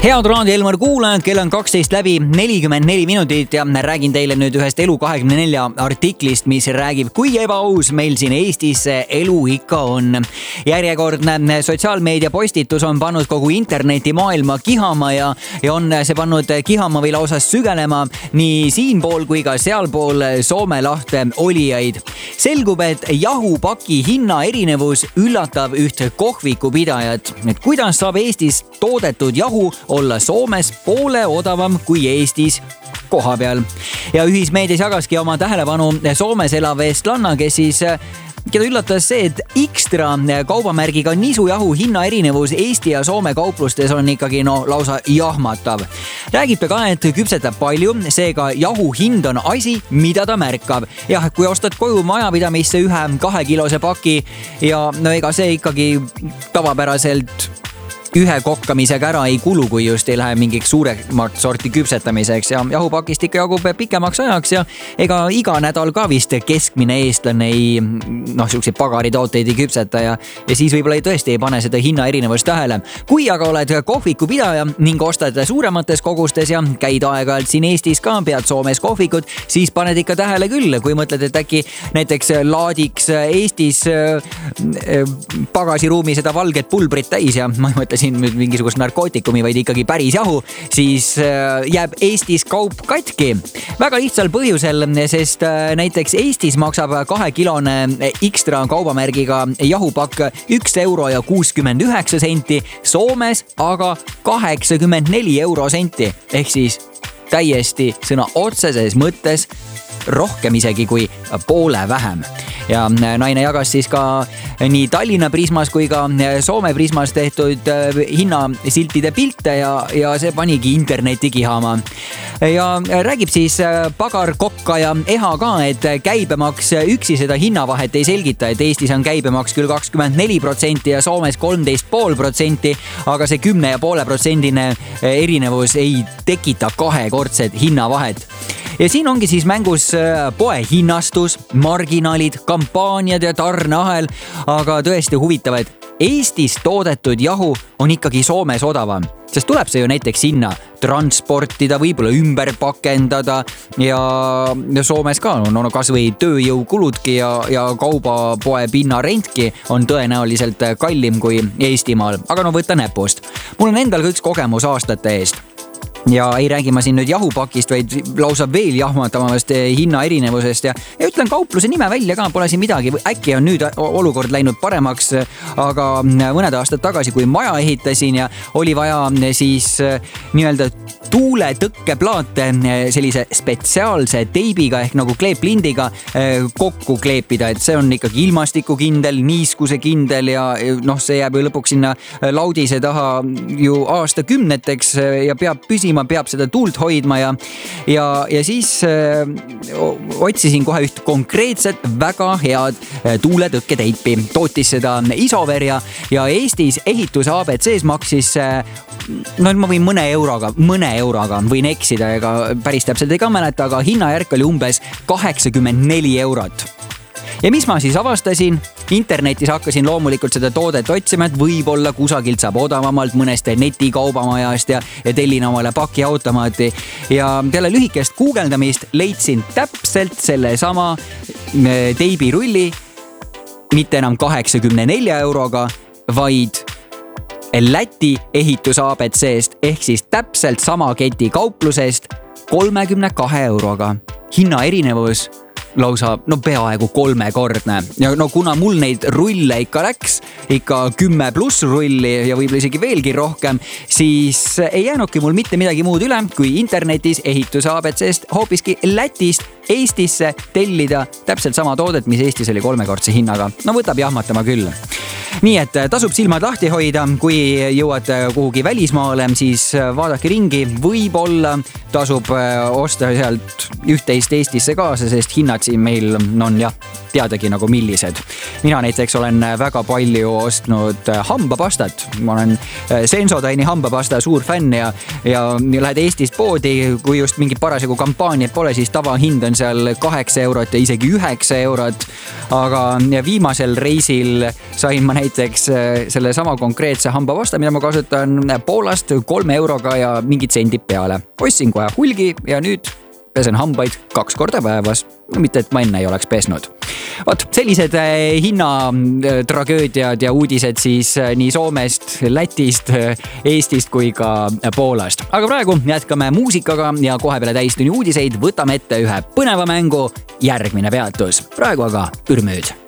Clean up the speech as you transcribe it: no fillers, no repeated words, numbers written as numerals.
Head Raadio Elmar kuulajad, kell on 12 läbi 44 minutit ja räägin teile nüüd ühest Elu24 artiklist, mis räägib, kui ebaaus meil siin Eestis elu ikka on. Järjekordne sotsiaalmeedia postitus on pannud kogu internetimaailma kihama ja on see pannud kihama või lausa sügelema nii siinpool kui ka sealpool Soome lahte olijaid. Selgub, et jahupaki hinna erinevus üllatab üht kohvikupidajat. Et kuidas saab Eestis toodetud jahu olla Soomes poole odavam kui Eestis koha peal. Ja ühismeedias jagaski oma tähelepanu Soomes elav eestlanna, keda üllatas see, et Xtra kaubamärgiga nisujahu hinna erinevus Eesti ja Soome kauplustes on ikkagi lausa jahmatav. Räägib ta ka, et küpsetab palju, seega jahu hind on asi, mida ta märkab. Jah, kui ostad koju majapidamisse 1-2 kilose paki ja ega see ikkagi tavapäraselt ühe kokkamisega ära ei kulu, kui just ei lähe mingiks suuremat sorti küpsetamiseks ja jahupakist ikka jagub pikemaks ajaks ja ega iga nädal ka vist keskmine eestlane siukseid pagaritooteid ei küpseta ja siis võib-olla tõesti ei pane seda hinna erinevust tähele. Kui aga oled kohvikupidaja ning ostad suuremates kogustes ja käid aeg-ajalt siin Eestis ka, pead Soomes kohvikut, siis paned ikka tähele küll, kui mõtled, et äkki näiteks laadiks Eestis pagasiruumi seda valget pulbrit täis ja ma ei mõtle nüüd mingisugust narkootikumi, vaid ikkagi päris jahu, siis jääb Eestis kaup katki. Väga lihtsal põhjusel, sest näiteks Eestis maksab 2-kilone Xtra kaubamärgiga jahupakk 1,69 €, Soomes aga 84 €, ehk siis täiesti sõna otseses mõttes rohkem isegi kui poole vähem. Ja naine jagas siis ka nii Tallinna Prismas kui ka Soome Prismas tehtud hinnasiltide pilte ja see panigi interneti kihama. Ja räägib siis pagarkokka ja Eha ka, et käibemaks üksi seda hinnavahet ei selgita, et Eestis on käibemaks küll 24% ja Soomes 13,5%, aga see 10,5% erinevus ei tekita kahekordset hinnavahet. Ja siin ongi siis mängus poe hinnastus, marginaalid, kampaaniad ja tarneahel, aga tõesti huvitav, et Eestis toodetud jahu on ikkagi Soomes odavam, sest tuleb see ju näiteks sinna transportida, võib-olla ümber pakendada ja Soomes ka kas või tööjõukuludki ja kaubapoe pinnarentki on tõenäoliselt kallim kui Eestimaal, aga võta näpust. Mul on endal ka üks kogemus aastate eest. Ja ei räägi ma siin nüüd jahupakist, vaid lausa veel jahmatavast hinna erinevusest ja ütlen kaupluse nime välja ka, pole siin midagi. Äkki on nüüd olukord läinud paremaks, aga mõned aastad tagasi, kui maja ehitasin ja oli vaja siis nii-öelda tuuletõkkeplaate sellise spetsiaalse teibiga ehk nagu kleeplindiga kokku kleepida, et see on ikkagi ilmastikukindel, niiskusekindel ja see jääb ju lõpuks sinna laudise taha ju aastakümneteks ja peab püsima, peab seda tuult hoidma ja siis otsisin kohe üht konkreetset väga head tuuletõkketeipi. Tootis seda Isover ja Eestis ehituse ABC-s maksis ma võin mõne euroga võin eksida, ega päris täpselt ei ka mäleta, aga hinnajärk oli umbes 84 €. Ja mis ma siis avastasin? Internetis hakkasin loomulikult seda toodet otsima, et võib-olla kusagilt saab odavamalt mõnest netikaubamajast ja tellin omale pakiautomaati. Ja peale lühikest guugeldamist leidsin täpselt selle sama teibirulli, mitte enam 84 €, vaid Läti ehituse ABC-st ehk siis täpselt sama keti kauplusest 32 €. Hinna erinevus lausa peaaegu 3-kordne. Ja kuna mul neid rulle ikka läks, ikka 10+ rulli ja võib-olla isegi veelgi rohkem, siis ei jäänudki mul mitte midagi muud üle, kui internetis ehituse ABC-st hoopiski Lätist Eestisse tellida täpselt sama toodet, mis Eestis oli 3-kordse hinnaga. Võtab jahmatama küll. Nii et tasub silmad lahti hoida, kui jõuad kuhugi välismaale, siis vaadake ringi, võib-olla tasub osta sealt üht-teist Eestisse kaasa, sest hinnad siin meil on teadagi nagu millised. Mina näiteks olen väga palju ostnud hambapastat. Ma olen Sensodyne'i hambapasta suur fänn ja lähed Eestist poodi, kui just mingi parasjagu kampaaniat pole, siis tavahind on seal 8 eurot ja isegi 9 eurot. Aga viimasel reisil sain ma näiteks selle sama konkreetse hambapasta, mida ma kasutan Poolast 3 euroga ja mingid sendid peale. Ostsin kohe hulgi ja nüüd pesen hambaid 2 korda päevas. No mitte, et ma enne ei oleks pesnud. Vot, sellised hinnatragöödiad ja uudised siis nii Soomest, Lätist, Eestist kui ka Poolast. Aga praegu jätkame muusikaga ja kohe peale täistunni uudiseid võtame ette ühe põneva mängu järgmine peatus. Praegu aga Ürmüüd.